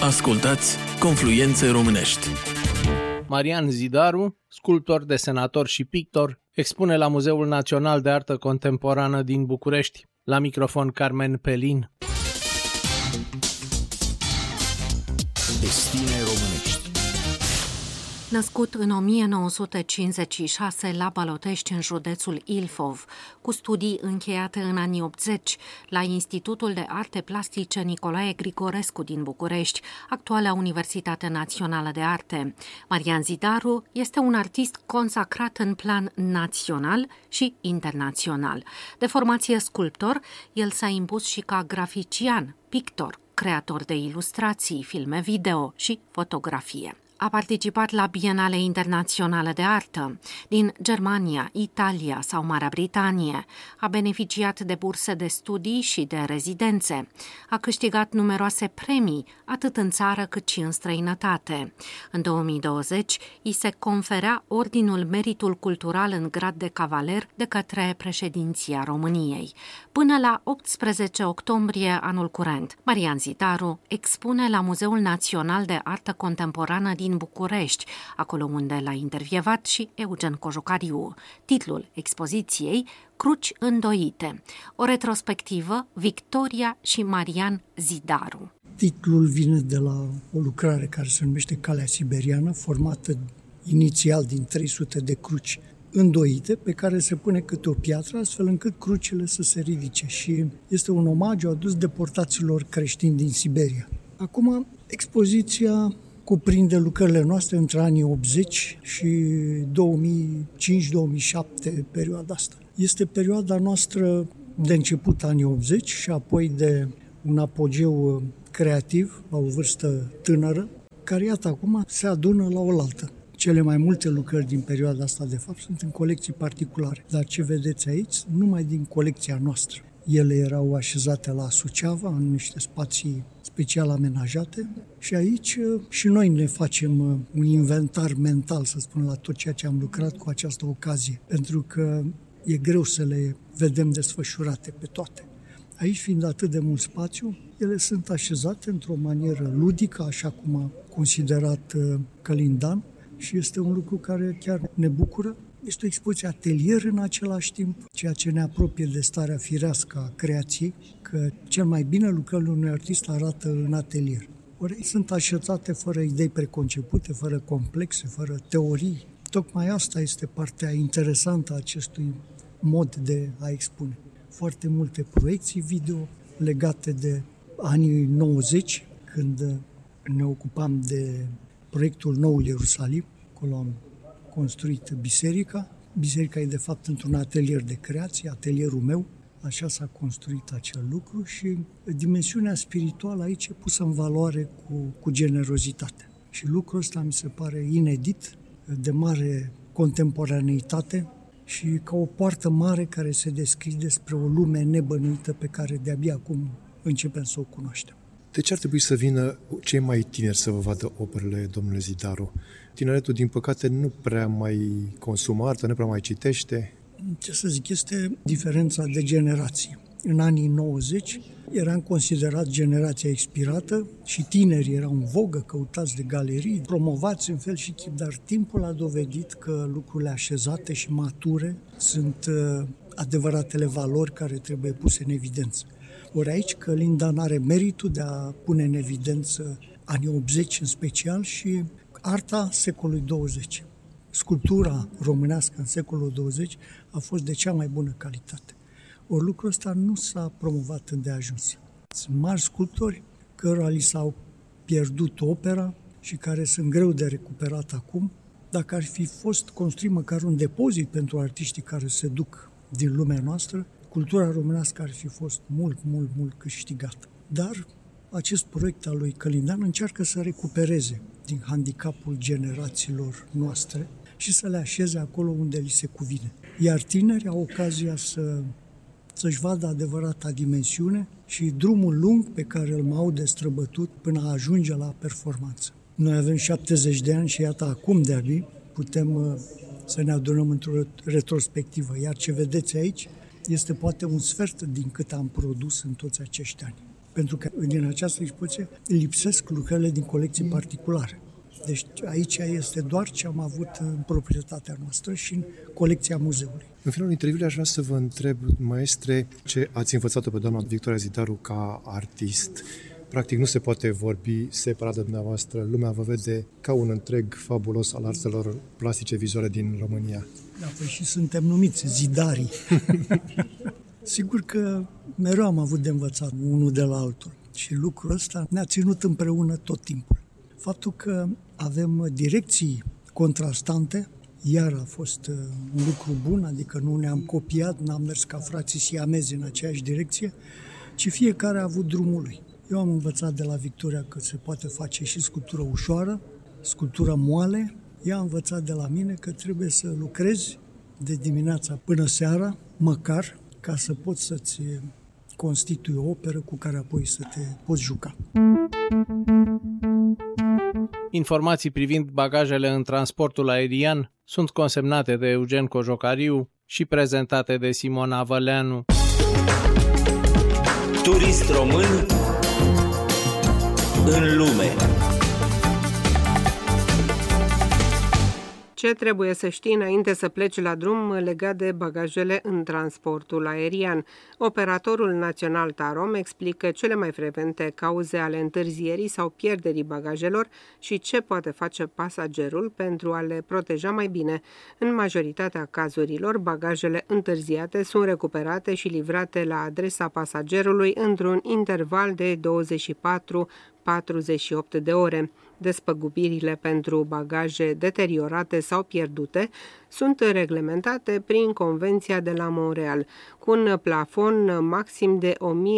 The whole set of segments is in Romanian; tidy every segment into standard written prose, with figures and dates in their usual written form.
Ascultați Confluențe Românești. Marian Zidaru, sculptor, desenator și pictor, expune la Muzeul Național de Artă Contemporană din București. La microfon Carmen Pelin. Destine românești. Născut în 1956 la Balotești, în județul Ilfov, cu studii încheiate în anii 80 la Institutul de Arte Plastice Nicolae Grigorescu din București, actuala Universitate Națională de Arte, Marian Zidaru este un artist consacrat în plan național și internațional. De formație sculptor, el s-a impus și ca grafician, pictor, creator de ilustrații, filme video și fotografie. A participat la bienale internaționale de artă din Germania, Italia sau Marea Britanie. A beneficiat de burse de studii și de rezidențe. A câștigat numeroase premii, atât în țară cât și în străinătate. În 2020, îi se conferea Ordinul Meritul Cultural în grad de cavaler de către președinția României. Până la 18 octombrie anul curent, Marian Zidaru expune la Muzeul Național de Artă Contemporană din București, acolo unde l-a intervievat și Eugen Cojucariu. Titlul expoziției, Cruci îndoite, o retrospectivă Victoria și Marian Zidaru. Titlul vine de la o lucrare care se numește Calea Siberiană, formată inițial din 300 de cruci îndoite, pe care se pune câte o piatră, astfel încât crucile să se ridice, și este un omagiu adus deportaților creștini din Siberia. Acum, expoziția cuprinde lucrările noastre între anii 80 și 2005-2007, perioada asta. Este perioada noastră de început anii 80 și apoi de un apogeu creativ, la o vârstă tânără, care, iată, acum se adună la oaltă. Cele mai multe lucrări din perioada asta, de fapt, sunt în colecții particulare, dar ce vedeți aici, numai din colecția noastră. Ele erau așezate la Suceava, în niște spații special amenajate, și aici și noi ne facem un inventar mental, să spun, la tot ceea ce am lucrat cu această ocazie, pentru că e greu să le vedem desfășurate pe toate. Aici, fiind atât de mult spațiu, ele sunt așezate într-o manieră ludică, așa cum a considerat Călin Dan, și este un lucru care chiar ne bucură. Este o expoziție atelier în același timp, ceea ce ne apropie de starea firească a creației, că cel mai bine lucrările unui artist arată în atelier. Ori sunt așezate fără idei preconcepute, fără complexe, fără teorii. Tocmai asta este partea interesantă a acestui mod de a expune. Foarte multe proiecții video legate de anii 90, când ne ocupam de proiectul Noul Ierusalim. Acolo am construit biserica. Biserica e de fapt într-un atelier de creație, atelierul meu. Așa s-a construit acel lucru și dimensiunea spirituală aici e pusă în valoare cu generozitate. Și lucrul ăsta mi se pare inedit, de mare contemporaneitate și ca o poartă mare care se deschide spre o lume nebănuită pe care de-abia acum începem să o cunoaștem. De ce ar trebui să vină cei mai tineri să vă vadă operele, domnule Zidaru? Tineretul, din păcate, nu prea mai consumă artă, nu prea mai citește. Ce să zic, este diferența de generații. În anii 90 eram considerat generația expirată și tinerii erau în vogă, căutați de galerii, promovați în fel și chip, dar timpul a dovedit că lucrurile așezate și mature sunt adevăratele valori care trebuie puse în evidență. Ori aici Călin Dan are meritul de a pune în evidență anii 80 în special și arta secolului 20. Sculptura românească în secolul 20 a fost de cea mai bună calitate. Ori lucrul ăsta nu s-a promovat îndeajuns. Sunt mari sculptori cărora li s-au pierdut opera și care sunt greu de recuperat acum. Dacă ar fi fost construit măcar un depozit pentru artiștii care se duc din lumea noastră, cultura românească ar fi fost mult câștigată. Dar acest proiect al lui Călin Dan încearcă să recupereze din handicapul generațiilor noastre și să le așeze acolo unde li se cuvine. Iar tinerii au ocazia să-și vadă adevărata dimensiune și drumul lung pe care îl au de străbătut până a ajunge la performanță. Noi avem 70 de ani și iată acum de-abia putem să ne adunăm într-o retrospectivă. Iar ce vedeți aici este poate un sfert din cât am produs în toți acești ani. pentru că din această expoziție lipsesc lucrările din colecții particulare. Deci aici este doar ce am avut în proprietatea noastră și în colecția muzeului. În finalul interviului aș vrea să vă întreb, maestre, ce ați învățat-o pe doamna Victoria Zidaru ca artist. Practic nu se poate vorbi separat de dumneavoastră. Lumea vă vede ca un întreg fabulos al artelor plastice vizuale din România. Da, păi și suntem numiți zidarii. Sigur că mereu am avut de învățat unul de la altul și lucrul ăsta ne-a ținut împreună tot timpul. Faptul că avem direcții contrastante, iar a fost un lucru bun, adică nu ne-am copiat, n-am mers ca frații siamezi în aceeași direcție, ci fiecare a avut drumul lui. Eu am învățat de la Victoria că se poate face și sculptură ușoară, sculptură moale. Ea a învățat de la mine că trebuie să lucrezi de dimineața până seara, măcar, ca să poți să-ți constitui o operă cu care apoi să te poți juca. Informații privind bagajele în transportul aerian sunt consemnate de Eugen Cojocariu și prezentate de Simona Văleanu. Turist român în lume. Ce trebuie să știi înainte să pleci la drum legat de bagajele în transportul aerian? Operatorul național Tarom explică cele mai frecvente cauze ale întârzierii sau pierderii bagajelor și ce poate face pasagerul pentru a le proteja mai bine. În majoritatea cazurilor, bagajele întârziate sunt recuperate și livrate la adresa pasagerului într-un interval de 24-48 de ore. Despăgubirile pentru bagaje deteriorate sau pierdute sunt reglementate prin Convenția de la Montreal, cu un plafon maxim de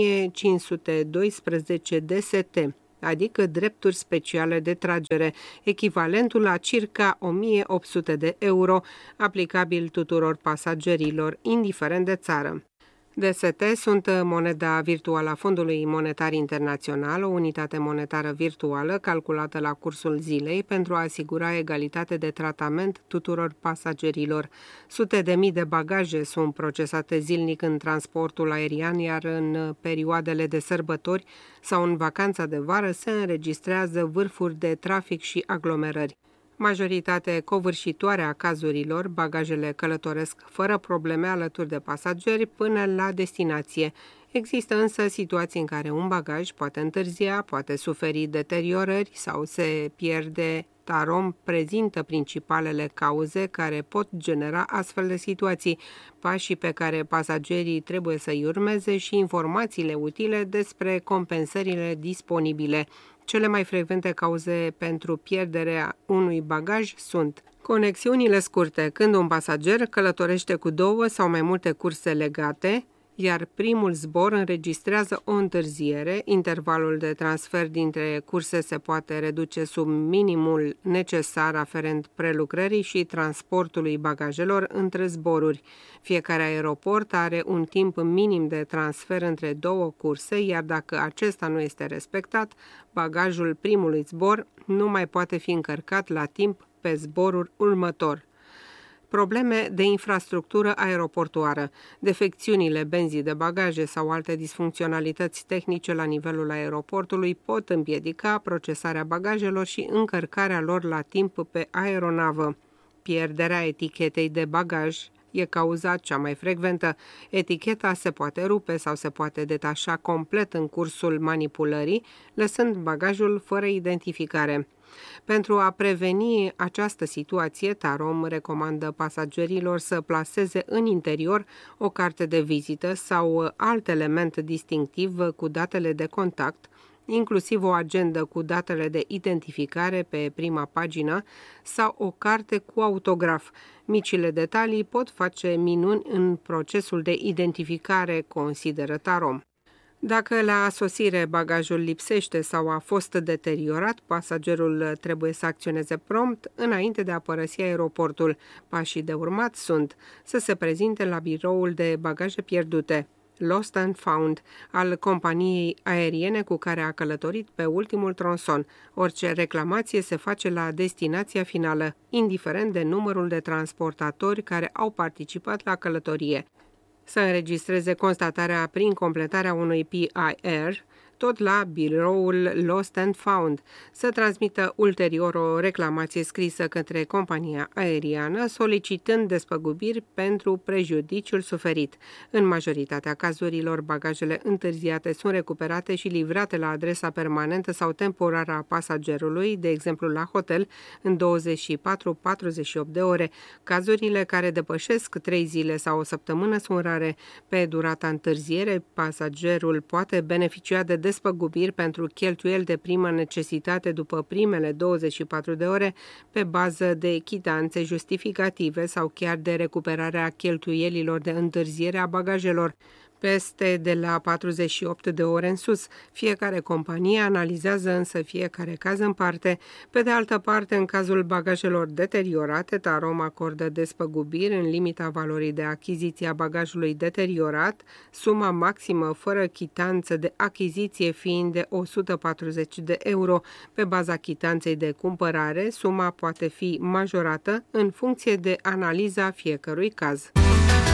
1512 DST, adică drepturi speciale de tragere, echivalentul la circa 1800 de euro, aplicabil tuturor pasagerilor, indiferent de țară. DST sunt moneda virtuală a Fondului Monetar Internațional, o unitate monetară virtuală calculată la cursul zilei pentru a asigura egalitate de tratament tuturor pasagerilor. Sute de mii de bagaje sunt procesate zilnic în transportul aerian, iar în perioadele de sărbători sau în vacanța de vară se înregistrează vârfuri de trafic și aglomerări. Majoritatea covârșitoare a cazurilor, bagajele călătoresc fără probleme alături de pasageri până la destinație. Există însă situații în care un bagaj poate întârzia, poate suferi deteriorări sau se pierde. Tarom prezintă principalele cauze care pot genera astfel de situații, pașii pe care pasagerii trebuie să-i urmeze și informațiile utile despre compensările disponibile. Cele mai frecvente cauze pentru pierderea unui bagaj sunt conexiunile scurte, când un pasager călătorește cu 2 sau mai multe curse legate, iar primul zbor înregistrează o întârziere, intervalul de transfer dintre curse se poate reduce sub minimul necesar aferent prelucrării și transportului bagajelor între zboruri. Fiecare aeroport are un timp minim de transfer între 2 curse, iar dacă acesta nu este respectat, bagajul primului zbor nu mai poate fi încărcat la timp pe zborul următor. Probleme de infrastructură aeroportuară, defecțiunile benzii de bagaje sau alte disfuncționalități tehnice la nivelul aeroportului pot împiedica procesarea bagajelor și încărcarea lor la timp pe aeronavă. Pierderea etichetei de bagaj e cauza cea mai frecventă. Eticheta se poate rupe sau se poate detașa complet în cursul manipulării, lăsând bagajul fără identificare. Pentru a preveni această situație, Tarom recomandă pasagerilor să plaseze în interior o carte de vizită sau alt element distinctiv cu datele de contact, inclusiv o agendă cu datele de identificare pe prima pagină sau o carte cu autograf. Micile detalii pot face minuni în procesul de identificare, consideră Tarom. Dacă la sosire bagajul lipsește sau a fost deteriorat, pasagerul trebuie să acționeze prompt înainte de a părăsi aeroportul. Pașii de urmat sunt să se prezinte la biroul de bagaje pierdute, Lost and Found, al companiei aeriene cu care a călătorit pe ultimul tronson. Orice reclamație se face la destinația finală, indiferent de numărul de transportatori care au participat la călătorie. Să înregistreze constatarea prin completarea unui PIR, tot la biroul Lost and Found, să transmită ulterior o reclamație scrisă către compania aeriană solicitând despăgubiri pentru prejudiciul suferit. În majoritatea cazurilor, bagajele întârziate sunt recuperate și livrate la adresa permanentă sau temporară a pasagerului, de exemplu la hotel, în 24-48 de ore. Cazurile care depășesc 3 zile sau o săptămână sunt rare. Pe durata întârziere, pasagerul poate beneficia de despăgubiri pentru cheltuieli de primă necesitate după primele 24 de ore pe bază de chitanțe justificative sau chiar de recuperarea cheltuielilor de întârziere a bagajelor peste de la 48 de ore în sus. Fiecare companie analizează însă fiecare caz în parte. Pe de altă parte, în cazul bagajelor deteriorate, Tarom acordă despăgubiri în limita valorii de achiziție a bagajului deteriorat, suma maximă fără chitanță de achiziție fiind de 140 de euro. Pe baza chitanței de cumpărare, suma poate fi majorată în funcție de analiza fiecărui caz.